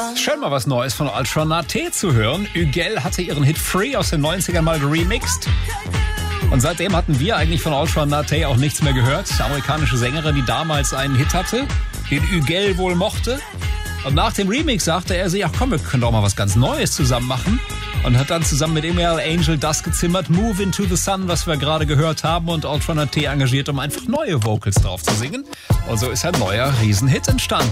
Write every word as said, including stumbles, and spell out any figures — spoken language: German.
Schön mal was Neues von Ultra Naté zu hören. Ügel hatte ihren Hit Free aus den neunzigern mal geremixed. Und seitdem hatten wir eigentlich von Ultra Naté auch nichts mehr gehört. Die amerikanische Sängerin, die damals einen Hit hatte, den Ügel wohl mochte. Und nach dem Remix sagte er sich, ach komm, wir können doch mal was ganz Neues zusammen machen. Und hat dann zusammen mit Email Angel das gezimmert, Move Into the Sun, was wir gerade gehört haben, und Ultra Naté engagiert, um einfach neue Vocals drauf zu singen. Und so ist ein neuer Riesenhit entstanden.